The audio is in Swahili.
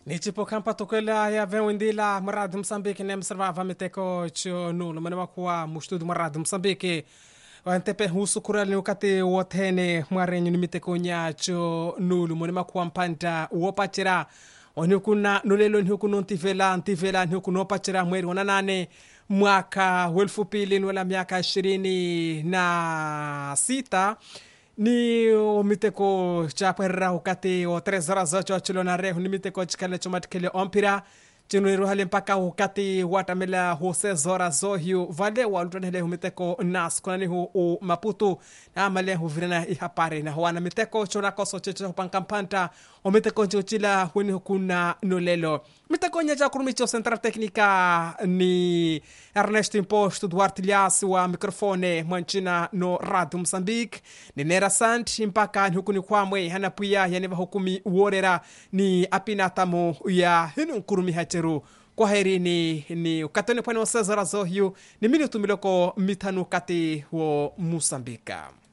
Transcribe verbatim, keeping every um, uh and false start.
Nichipo kampa tokwela ya vewindila marad Msambiki ne mservava miteko cho nulo manema kuwa mushtudu marad Msambiki wantepe husu kurali wakati wotene mwarenyu ni miteko nya cho nulo manema kuwa mpanta wopachira wanukuna nulelo nhukunu ntivela ntivela nhukunu wopachira mweri wananane mwaka welfu pili nwela miaka ishirini na sita ni o miteko chaperra ukati o tres horas ocho chilona rehu ni miteko chikale chomatikele ompira chino hale mpaka ukati watamela ho ses horas zohiu vale walutone hu miteko nas kuna ni hu o Maputo na male hu virena ihapare na wana miteko chona koso checho pankampanta o miteko chochila huni kuna nolelo miteko nyaja kurumicho central technica ni Ernesto Imposto Duarte Lias wa mikrofone mwanchina no Radio Mozambique ni nera sant mpaka hukuni kwamwe hanapuya yani hukumi worera ni apinatamo ya hinu kurumi hacheru kwa heri ni ni ukatone pwani wa sezara zohiu ni minutu miloko mitanu kati wa Mozambika.